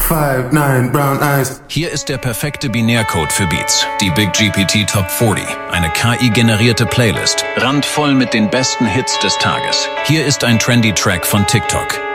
5'9", brown eyes. Hier ist der perfekte Binärcode für Beats. Die Big GPT Top 40. Eine KI-generierte Playlist. Randvoll mit den besten Hits des Tages. Hier ist ein trendy Track von TikTok.